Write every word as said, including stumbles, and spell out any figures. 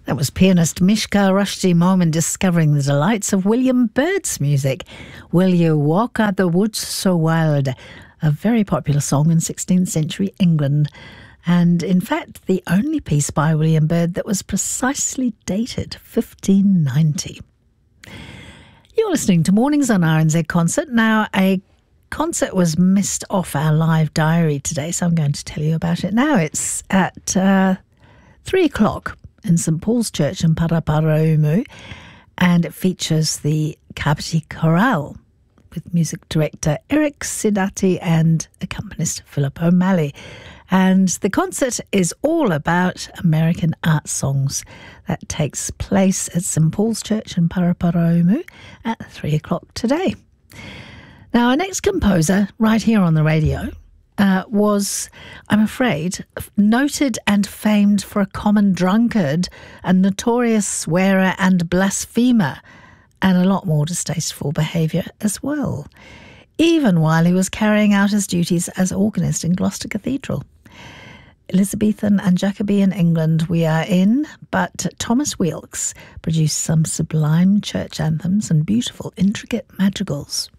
That was pianist Mishka Rushdie Momin discovering the delights of William Byrd's music. Will You Walk Out the Woods So Wild? A very popular song in sixteenth century England. And in fact, the only piece by William Byrd that was precisely dated fifteen ninety. You're listening to Mornings on R N Z Concert. Now, a concert was missed off our live diary today, so I'm going to tell you about it now. It's at uh, three o'clock in St Paul's Church in Paraparaumu, and it features the Kapiti Chorale with music director Eric Sidati and accompanist Philip O'Malley. And the concert is all about American art songs. That takes place at St Paul's Church in Paraparaumu at three o'clock today. Now, our next composer, right here on the radio, uh, was, I'm afraid, noted and famed for a common drunkard, a notorious swearer and blasphemer, and a lot more distasteful behaviour as well, even while he was carrying out his duties as organist in Gloucester Cathedral. Elizabethan and Jacobean England we are in, but Thomas Weelkes produced some sublime church anthems and beautiful, intricate madrigals.